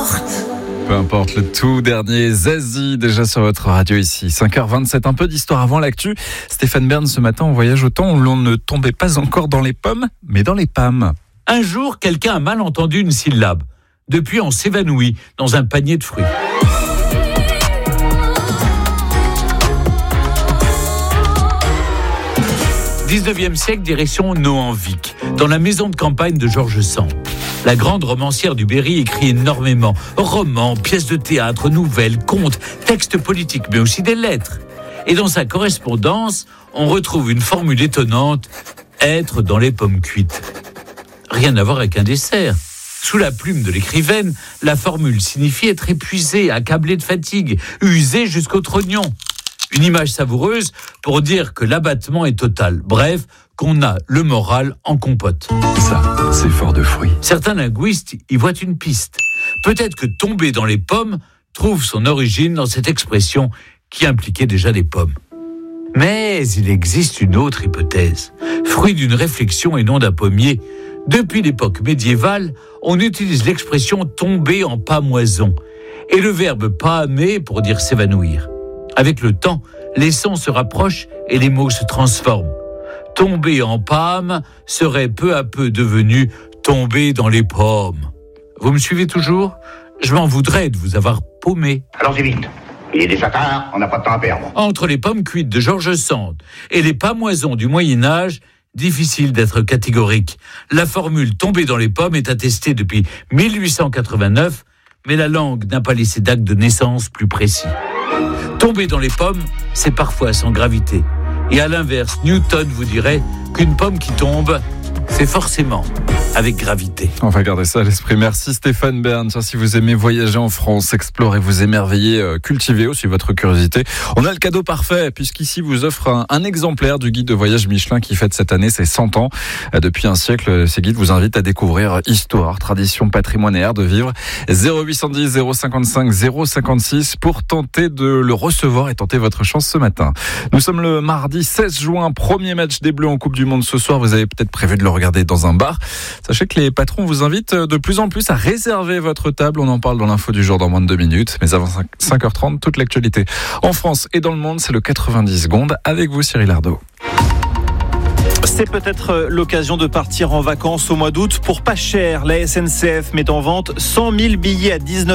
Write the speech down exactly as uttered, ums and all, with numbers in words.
importe. Peu importe, le tout dernier Zazie, déjà sur votre radio ici. cinq heures vingt-sept, un peu d'histoire avant l'actu. Stéphane Bern, ce matin, on voyage au temps où l'on ne tombait pas encore dans les pommes, mais dans les pommes. Un jour, quelqu'un a mal entendu une syllabe. Depuis, on s'évanouit dans un panier de fruits. dix-neuvième siècle, direction Nohant-Vic, dans la maison de campagne de George Sand. La grande romancière du Berry écrit énormément. Romans, pièces de théâtre, nouvelles, contes, textes politiques, mais aussi des lettres. Et dans sa correspondance, on retrouve une formule étonnante, être dans les pommes cuites. Rien à voir avec un dessert. Sous la plume de l'écrivaine, la formule signifie être épuisé, accablé de fatigue, usé jusqu'au trognon. Une image savoureuse pour dire que l'abattement est total. Bref, qu'on a le moral en compote. Ça, c'est fort de fruits. Certains linguistes y voient une piste. Peut-être que tomber dans les pommes trouve son origine dans cette expression qui impliquait déjà des pommes. Mais il existe une autre hypothèse, fruit d'une réflexion et non d'un pommier. Depuis l'époque médiévale, on utilise l'expression tomber en pâmoison et le verbe pâmer pour dire s'évanouir. Avec le temps, les sons se rapprochent et les mots se transforment. Tomber en pâme serait peu à peu devenu tomber dans les pommes. Vous me suivez toujours ? Je m'en voudrais de vous avoir paumé. Allons-y vite. Il est déjà tard, on n'a pas de temps à perdre. Entre les pommes cuites de George Sand et les pâmoisons du Moyen-Âge, difficile d'être catégorique. La formule « tomber dans les pommes » est attestée depuis mille huit cent quatre-vingt-neuf, mais la langue n'a pas laissé d'acte de naissance plus précis. Tomber dans les pommes, c'est parfois sans gravité. Et à l'inverse, Newton vous dirait qu'une pomme qui tombe, c'est forcément avec gravité. On va garder ça à l'esprit. Merci Stéphane Bern. Si vous aimez voyager en France, explorer, vous émerveiller, cultiver aussi votre curiosité, on a le cadeau parfait puisqu'ici vous offre un, un exemplaire du guide de voyage Michelin qui fête cette année ses cent ans. Depuis un siècle, ces guides vous invitent à découvrir histoire, tradition, patrimoine et art de vivre. zéro huit cent dix, zéro cinquante-cinq, zéro cinquante-six pour tenter de le recevoir et tenter votre chance ce matin. Nous sommes le mardi seize juin, premier match des Bleus en Coupe du Monde ce soir. Vous avez peut-être prévu de le regarder dans un bar. Sachez que les patrons vous invitent de plus en plus à réserver votre table. On en parle dans l'info du jour dans moins de deux minutes. Mais avant cinq heures trente, toute l'actualité en France et dans le monde, c'est le quatre-vingt-dix secondes avec vous, Cyril Ardo. C'est peut-être l'occasion de partir en vacances au mois d'août pour pas cher. La S N C F met en vente cent mille billets à dix-neuf